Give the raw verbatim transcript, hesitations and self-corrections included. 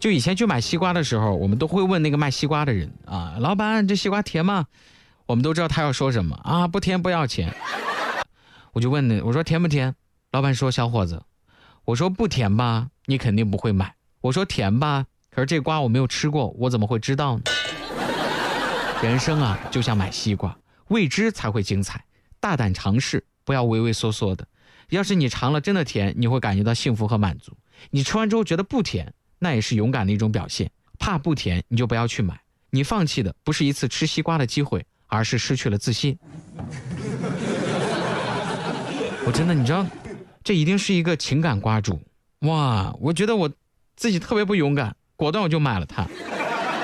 就以前去买西瓜的时候，我们都会问那个卖西瓜的人啊，老板这西瓜甜吗？我们都知道他要说什么啊，不甜不要钱。我就问呢，我说甜不甜？老板说小伙子，我说不甜吧，你肯定不会买。我说甜吧，可是这瓜我没有吃过，我怎么会知道呢？人生啊，就像买西瓜，未知才会精彩，大胆尝试，不要畏畏缩缩的。要是你尝了真的甜，你会感觉到幸福和满足。你吃完之后觉得不甜，那也是勇敢的一种表现。怕不甜，你就不要去买。你放弃的不是一次吃西瓜的机会，而是失去了自信。我真的，你知道，这一定是一个情感瓜主。哇，我觉得我自己特别不勇敢，果断我就买了它。